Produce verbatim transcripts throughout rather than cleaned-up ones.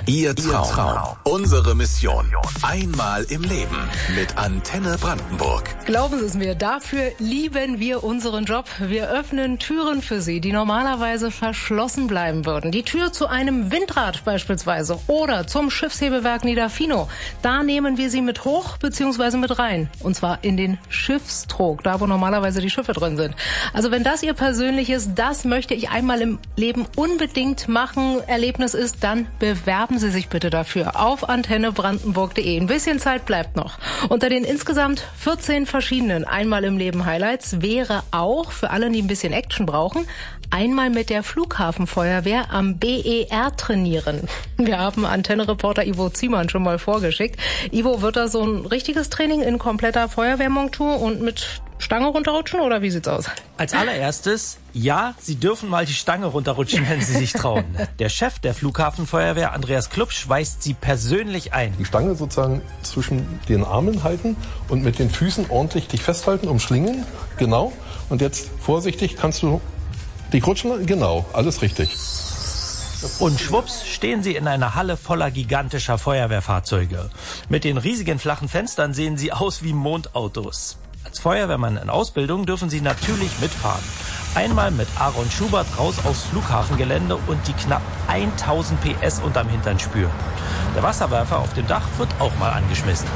Ihr Traum. Unsere Mission. Einmal im Leben mit Antenne Brandenburg. Glauben Sie es mir, dafür lieben wir unseren Job. Wir öffnen Türen für Sie, die normalerweise verschlossen bleiben würden. Die Tür zu einem Windrad beispielsweise oder zum Schiffshebewerk Niederfino. Da nehmen wir Sie mit hoch bzw. mit rein. Und zwar in den Schiffstrog, da wo normalerweise die Schiffe drin sind. Also wenn das Ihr persönliches, das möchte ich einmal im Leben unbedingt machen, Erlebnis ist, dann bewerben Sie sich bitte dafür auf antenne brandenburg punkt de. Ein bisschen Zeit bleibt noch. Unter den insgesamt vierzehn verschiedenen Einmal im Leben Highlights wäre auch, für alle, die ein bisschen Action brauchen, einmal mit der Flughafenfeuerwehr am B E R trainieren. Wir haben Antenne-Reporter Ivo Ziemann schon mal vorgeschickt. Ivo, wird da so ein richtiges Training in kompletter Feuerwehrmontur und mit Stange runterrutschen oder wie sieht's aus? Als allererstes, ja, Sie dürfen mal die Stange runterrutschen, wenn Sie sich trauen. Der Chef der Flughafenfeuerwehr, Andreas Klubsch, weist Sie persönlich ein. Die Stange sozusagen zwischen den Armen halten und mit den Füßen ordentlich dich festhalten, umschlingen. Genau. Und jetzt vorsichtig kannst du dich rutschen. Genau, alles richtig. Und schwupps stehen Sie in einer Halle voller gigantischer Feuerwehrfahrzeuge. Mit den riesigen flachen Fenstern sehen Sie aus wie Mondautos. Als Feuerwehrmann in Ausbildung dürfen Sie natürlich mitfahren. Einmal mit Aaron Schubert raus aufs Flughafengelände und die knapp tausend P S unterm Hintern spüren. Der Wasserwerfer auf dem Dach wird auch mal angeschmissen.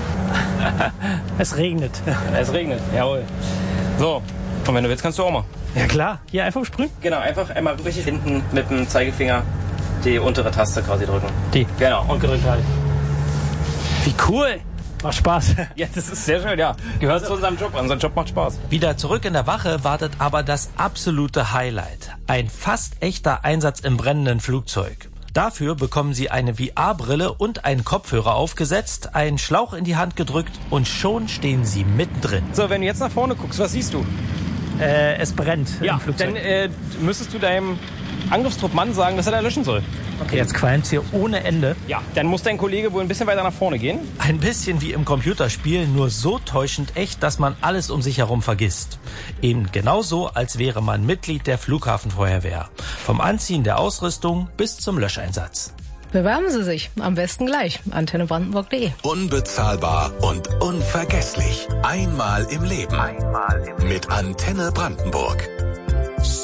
Es regnet. Es regnet, jawohl. So, und wenn du willst, kannst du auch mal. Ja klar, hier einfach sprühen. Genau, einfach einmal richtig hinten mit dem Zeigefinger die untere Taste quasi drücken. Die? Genau, und gedrückt halten. Wie cool. Macht Spaß. Ja, das ist sehr schön, ja. Gehört zu unserem Job. Unser Job macht Spaß. Wieder zurück in der Wache wartet aber das absolute Highlight. Ein fast echter Einsatz im brennenden Flugzeug. Dafür bekommen Sie eine V R-Brille und einen Kopfhörer aufgesetzt, einen Schlauch in die Hand gedrückt und schon stehen Sie mittendrin. So, wenn du jetzt nach vorne guckst, was siehst du? Äh, es brennt ja, im Flugzeug. Dann äh, müsstest du deinem Angriffstruppmann sagen, dass er da löschen soll. Okay, jetzt qualmt's hier ohne Ende. Ja, dann muss dein Kollege wohl ein bisschen weiter nach vorne gehen. Ein bisschen wie im Computerspiel, nur so täuschend echt, dass man alles um sich herum vergisst. Eben genauso, als wäre man Mitglied der Flughafenfeuerwehr. Vom Anziehen der Ausrüstung bis zum Löscheinsatz. Bewerben Sie sich. Am besten gleich. antenne brandenburg punkt de. Unbezahlbar und unvergesslich. Einmal im Leben. Einmal im Leben. Mit Antenne Brandenburg.